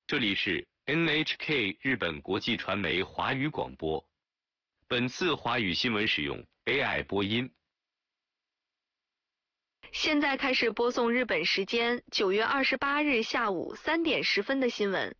这里是 NHK 日本国际传媒华语广播。本次华语新闻使用 AI 播音。 现在开始播送日本时间9月28日下午3点10分的新闻。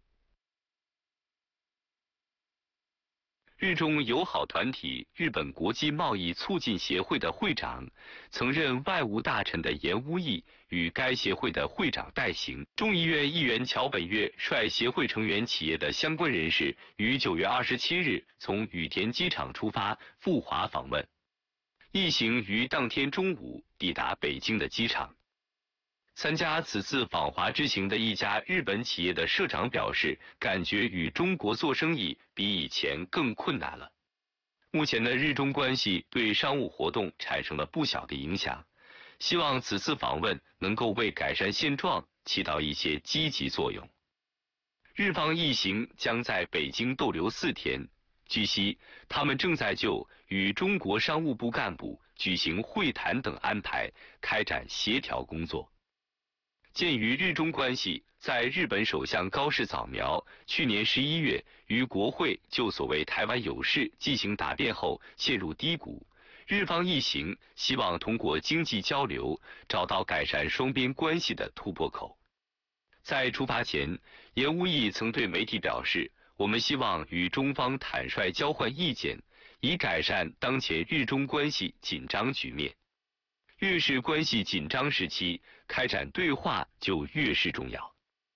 日中友好团体日本国际贸易促进协会的会长，曾任外务大臣的岩屋义与该协会的会长代行。众议院议员桥本月率协会成员企业的相关人士于9月27日从羽田机场出发赴华访问，一行于当天中午抵达北京的机场。参加此次访华之行的一家日本企业的社长表示，感觉与中国做生意比以前更困难了。目前的日中关系对商务活动产生了不小的影响，希望此次访问能够为改善现状起到一些积极作用。日方一行将在北京逗留4天，据悉，他们正在就与中国商务部干部举行会谈等安排开展协调工作。鉴于日中关系在日本首相高市早苗去年11月于国会就所谓台湾有事进行答辩后陷入低谷，日方一行希望通过经济交流找到改善双边关系的突破口。在出发前，岩屋义曾对媒体表示，我们希望与中方坦率交换意见，以改善当前日中关系紧张局面。越是关系紧张时期，开展对话就越是重要。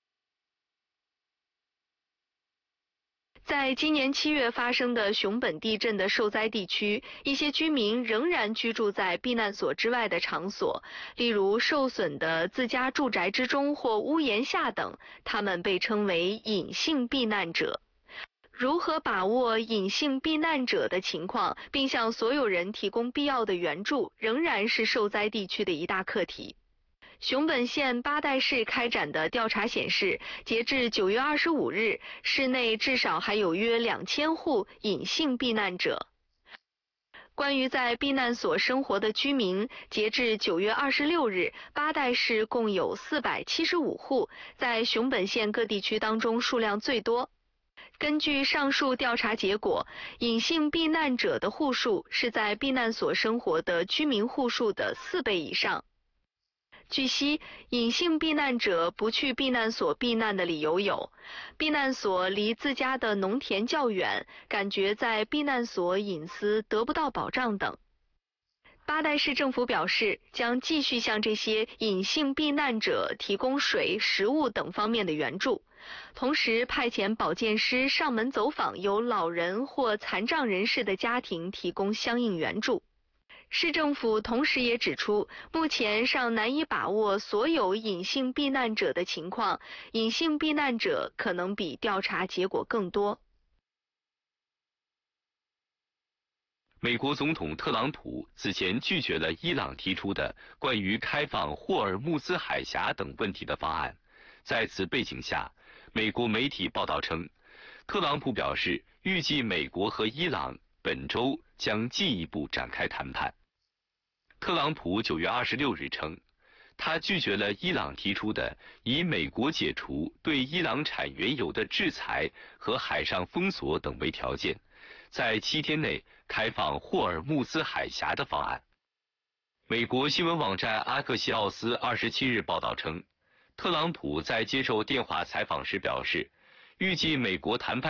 在今年7月发生的熊本地震的受灾地区，一些居民仍然居住在避难所之外的场所，例如受损的自家住宅之中或屋檐下等，他们被称为隐性避难者。如何把握隐性避难者的情况，并向所有人提供必要的援助，仍然是受灾地区的一大课题。熊本县八代市开展的调查显示，截至9月25日，市内至少还有约2000户隐性避难者。关于在避难所生活的居民，截至9月26日，八代市共有475户，在熊本县各地区当中数量最多。根据上述调查结果，隐性避难者的户数是在避难所生活的居民户数的4倍以上。据悉，隐性避难者不去避难所避难的理由有：避难所离自家的农田较远，感觉在避难所隐私得不到保障等。八代市政府表示，将继续向这些隐性避难者提供水、食物等方面的援助，同时派遣保健师上门走访有老人或残障人士的家庭，提供相应援助。市政府同时也指出，目前尚难以把握所有隐性避难者的情况，隐性避难者可能比调查结果更多。 美国总统特朗普此前拒绝了伊朗提出的关于开放霍尔木兹海峡等问题的方案。在此背景下，美国媒体报道称，特朗普表示预计美国和伊朗本周将进一步展开谈判。特朗普9月26日称，他拒绝了伊朗提出的以美国解除对伊朗产原油的制裁和海上封锁等为条件，在7天内开放霍尔木兹海峡的方案。美国新闻网站阿克西奥斯27日报道称，特朗普在接受电话采访时表示，预计美国谈判